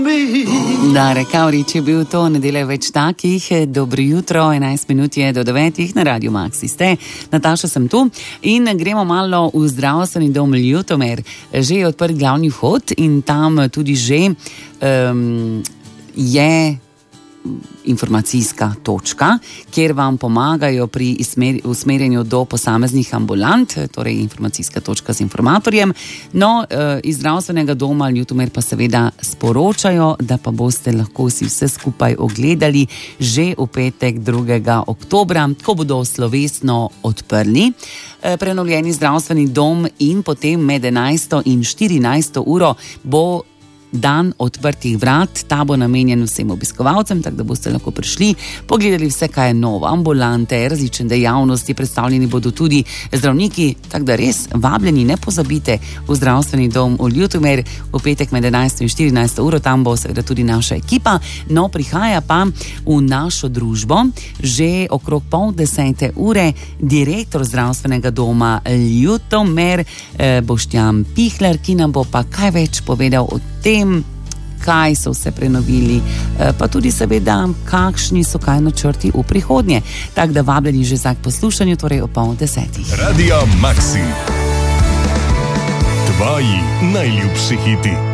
Dare Kavrič je bil to, nedelja več takih. Dobro jutro, 11 minut je do 9 na Radio Maxi ste. Nataša sem tu in gremo malo v zdravstveni dom Ljutomer. Že je odprt glavni vhod in tam tudi že je informacijska točka, kjer vam pomagajo pri usmerjanju do posameznih ambulant, torej informacijska točka z informatorjem. No, iz zdravstvenega doma Ljutomer pa seveda sporočajo, da pa boste lahko si vse skupaj ogledali že v petek 2. oktobra, ko bodo slovesno odprli prenovljeni zdravstveni dom in potem med 11. in 14. uro bo dan odprtih vrat. Ta bo namenjen vsem obiskovalcem, tako da boste lahko prišli, pogledali vse, kaj je novo, ambulante, različne dejavnosti, predstavljeni bodo tudi zdravniki, tako da res vabljeni, ne pozabite v zdravstveni dom v Ljutomer v petek med 11. in 14. uro, tam bo seveda tudi naša ekipa. No, prihaja pa v našo družbo že okrog 9:30 direktor zdravstvenega doma Ljutomer, Boštjan Pihler, ki nam bo pa kaj več povedal o tem, kaj so vse prenovili, pa tudi seveda, kakšni so kaj načrti v prihodnje. Tako da vabljeni že za poslušanje, torej o 9:30. Radio Maxi. Tvoji najljubši hiti.